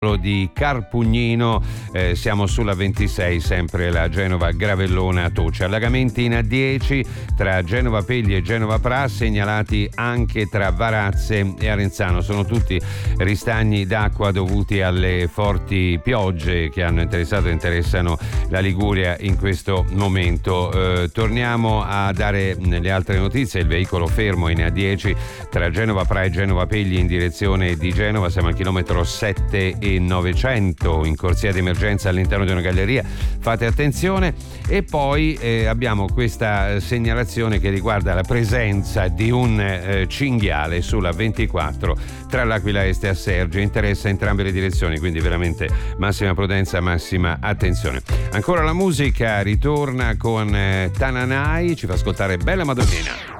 di Carpugnino, siamo sulla 26, sempre la Genova-Gravellona-Toce. Allagamenti in A10 tra Genova Pegli e Genova Pra, segnalati anche tra Varazze e Arenzano. Sono tutti ristagni d'acqua dovuti alle forti piogge che hanno interessato e interessano la Liguria in questo momento. Torniamo a dare le altre notizie. Il veicolo fermo in A10 tra Genova Pra e Genova Pegli in direzione di Genova, siamo al chilometro 7 e 900 in corsia d'emergenza all'interno di una galleria, fate attenzione. E poi abbiamo questa segnalazione che riguarda la presenza di un cinghiale sulla 24 tra l'Aquila Est e Asserge, interessa entrambe le direzioni, quindi veramente massima prudenza, massima attenzione. Ancora la musica ritorna con Tananai, ci fa ascoltare Bella Madonnina.